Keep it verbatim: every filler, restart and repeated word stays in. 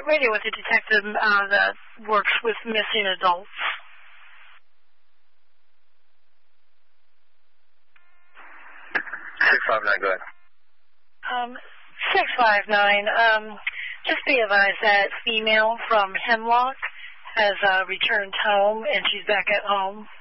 Night Radio with a detective uh, that works with missing adults. six five nine, go ahead. Um, six five nine, um, just be advised that female from Hemlock has uh, returned home, and she's back at home.